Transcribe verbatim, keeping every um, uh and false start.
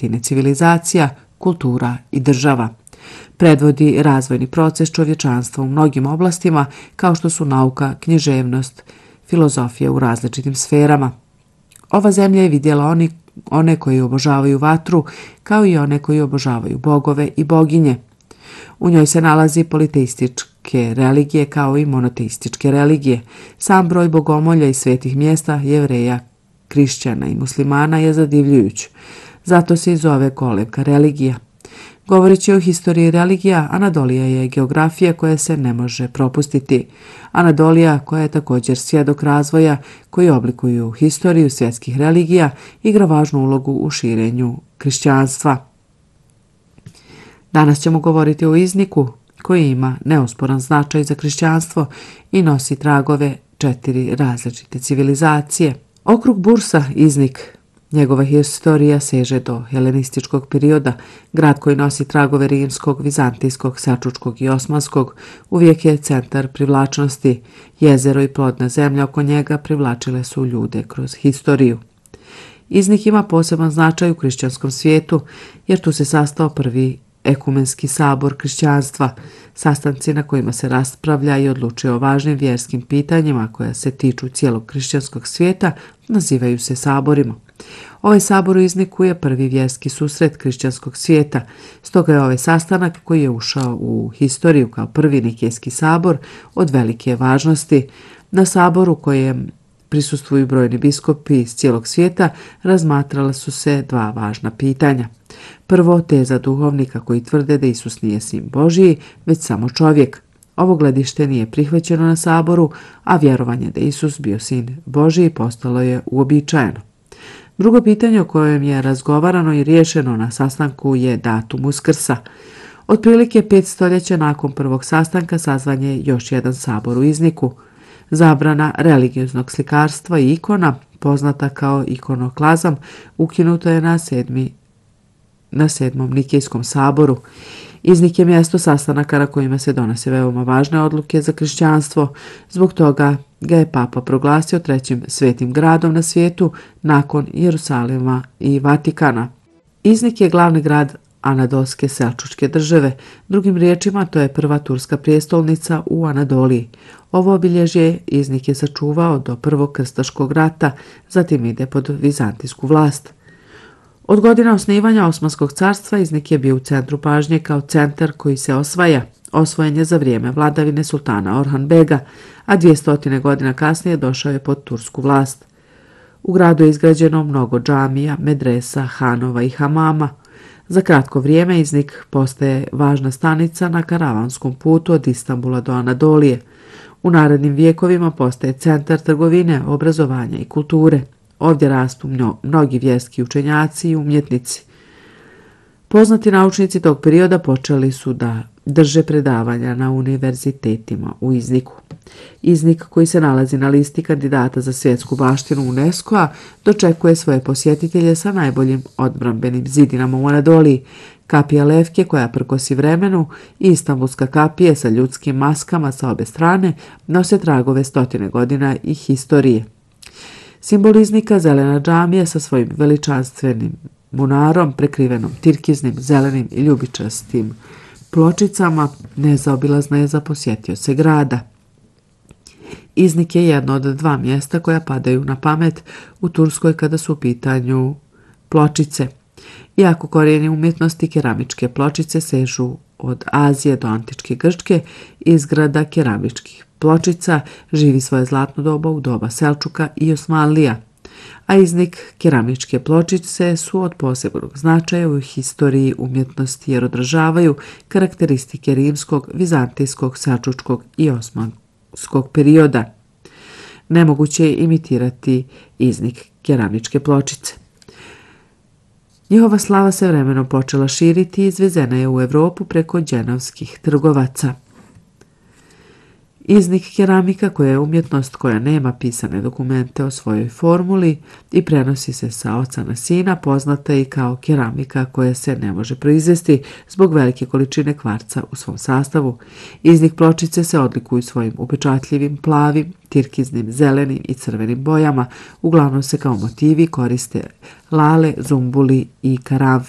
desetine civilizacija, kultura i država. Predvodi razvojni proces čovječanstva u mnogim oblastima kao što su nauka, književnost, filozofija u različitim sferama. Ova zemlja je vidjela oni, one koji obožavaju vatru kao i one koji obožavaju bogove i boginje. U njoj se nalazi politeističke religije kao i monoteističke religije. Sam broj bogomolja i svetih mjesta Jevreja, Krišćana i muslimana je zadivljujuć. Zato se i zove kolevka religija. Govoreći o historiji religija, Anadolija je geografija koja se ne može propustiti. Anadolija, koja je također svjedok razvoja koji oblikuju historiju svjetskih religija, igra važnu ulogu u širenju kršćanstva. Danas ćemo govoriti o Izniku koji ima neosporan značaj za kršćanstvo i nosi tragove četiri različite civilizacije. Okrug Bursa, Iznik, njegova historija seže do helenističkog perioda. Grad koji nosi tragove rimskog, vizantijskog, selčučkog i osmanskog uvijek je centar privlačnosti. Jezero i plodna zemlja oko njega privlačile su ljude kroz historiju. Iznik ima poseban značaj u kršćanskom svijetu jer tu se sastao prvi ekumenski sabor kršćanstva, sastanci na kojima se raspravlja i odlučuje o važnim vjerskim pitanjima koja se tiču cijelog kršćanskog svijeta, nazivaju se saborima. Ovaj sabor u Izniku je prvi vjerski susret kršćanskog svijeta, stoga je ovaj sastanak koji je ušao u historiju kao prvi nikejski sabor od velike važnosti. Na saboru kojem prisustvuju brojni biskopi iz cijelog svijeta razmatrala su se dva važna pitanja. Prvo, teza duhovnika koji tvrde da Isus nije sin Božiji, već samo čovjek. Ovo gledište nije prihvaćeno na saboru, a vjerovanje da Isus bio sin Božiji postalo je uobičajeno. Drugo pitanje o kojem je razgovarano i riješeno na sastanku je datum Uskrsa. Otprilike pet stoljeća nakon prvog sastanka sazvan je još jedan sabor u Izniku. Zabrana religioznog slikarstva i ikona, poznata kao ikonoklazam, ukinuta je na, sedmi, na sedmom nikejskom saboru. Iznik je mjesto sastanaka na kojima se donose veoma važne odluke za kršćanstvo. Zbog toga ga je papa proglasio trećim svetim gradom na svijetu nakon Jerusalima i Vatikana. Iznik je glavni grad Anadolske selčučke države. Drugim riječima, to je prva turska prijestolnica u Anadoliji. Ovo obilježje Iznik je sačuvao do prvog krstaškog rata, zatim ide pod vizantijsku vlast. Od godina osnivanja Osmanskog carstva Iznik je bio u centru pažnje kao centar koji se osvaja. Osvojen je za vrijeme vladavine sultana Orhan Bega, a dvjesto godina kasnije došao je pod tursku vlast. U gradu je izgrađeno mnogo džamija, medresa, hanova i hamama. Za kratko vrijeme Iznik postaje važna stanica na karavanskom putu od Istanbula do Anadolije. U narednim vijekovima postaje centar trgovine, obrazovanja i kulture. Ovdje rastu mnogi vjerski učenjaci i umjetnici. Poznati naučnici tog perioda počeli su da drže predavanja na univerzitetima u Izniku. Iznik, koji se nalazi na listi kandidata za svjetsku baštinu UNESCO-a, dočekuje svoje posjetitelje sa najboljim odbrambenim zidinama u Anadoliji, kapija Levke koja prkosi vremenu i Istanbulska kapije sa ljudskim maskama sa obe strane nose tragove stotine godina i historije. Simbol Iznika, zelena džamija sa svojim veličanstvenim munarom prekrivenom tirkiznim, zelenim i ljubičastim pločicama, nezaobilazna je za posjetioce grada. Iznik je jedno od dva mjesta koja padaju na pamet u Turskoj kada su u pitanju pločice. Iako korijeni umjetnosti keramičke pločice sežu od Azije do antičke Grčke, izgrada keramičkih pločica živi svoje zlatno doba u doba Selčuka i Osmanlija, a Iznik keramičke pločice su od posebnog značaja u historiji umjetnosti jer odražavaju karakteristike rimskog, vizantijskog, selčučkog i osmanskog perioda. Nemoguće je imitirati Iznik keramičke pločice. Njihova slava se vremenom počela širiti i izvezena je u Europu preko dženovskih trgovaca. Iznik keramika, koja je umjetnost koja nema pisane dokumente o svojoj formuli i prenosi se sa oca na sina, poznata je i kao keramika koja se ne može proizvesti zbog velike količine kvarca u svom sastavu. Iznik pločice se odlikuju svojim upečatljivim plavim, tirkiznim, zelenim i crvenim bojama. Uglavnom se kao motivi koriste lale, zumbuli i karanfil.